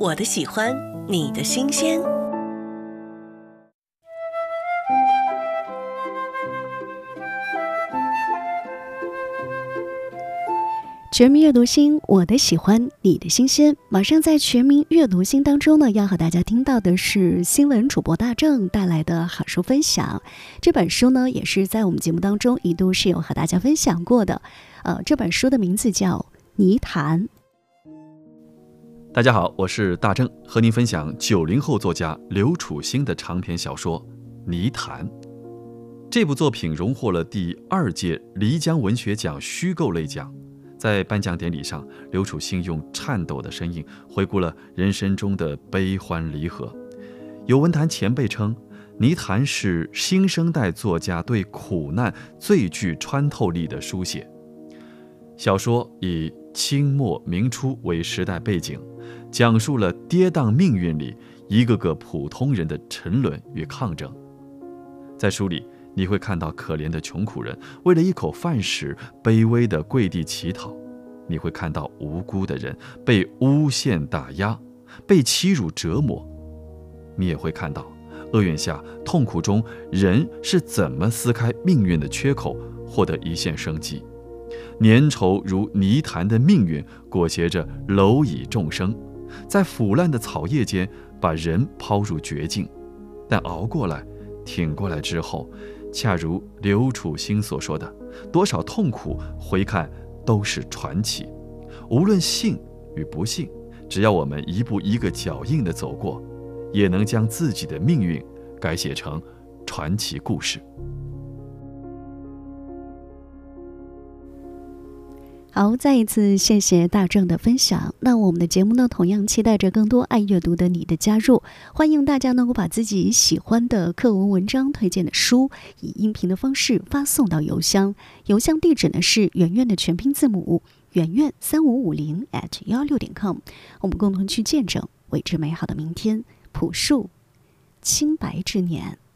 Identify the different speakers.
Speaker 1: 我的喜欢，你的新鲜。
Speaker 2: 全民阅读星，我的喜欢，你的新鲜。马上在全民阅读星当中呢，要和大家听到的是新闻主播大正带来的好书分享。这本书呢，也是在我们节目当中一度是有和大家分享过的。这本书的名字叫《泥潭》。
Speaker 3: 大家好，我是大正，和您分享90后作家刘楚兴的长篇小说《泥潭》。这部作品荣获了第2届漓江文学奖虚构类奖。在颁奖典礼上，刘楚兴用颤抖的声音回顾了人生中的悲欢离合。有文坛前辈称，《泥潭》是新生代作家对苦难最具穿透力的书写。小说以清末明初为时代背景，讲述了跌宕命运里一个个普通人的沉沦与抗争。在书里，你会看到可怜的穷苦人为了一口饭食卑微地跪地乞讨，你会看到无辜的人被诬陷打压，被欺辱折磨，你也会看到厄运下痛苦中人是怎么撕开命运的缺口，获得一线生机。粘稠如泥潭的命运裹挟着蝼蚁众生，在腐烂的草叶间把人抛入绝境，但熬过来挺过来之后，恰如刘楚兴所说的，多少痛苦回看都是传奇。无论幸与不幸，只要我们一步一个脚印地走过，也能将自己的命运改写成传奇故事。
Speaker 2: 好，再一次谢谢大正的分享。那我们的节目呢，同样期待着更多爱阅读的你的加入。欢迎大家能够把自己喜欢的课文文章、推荐的书，以音频的方式发送到邮箱。邮箱地址呢是圆圆的全拼字母圆圆3550@16.com。我们共同去见证未知美好的明天，朴树清白之年。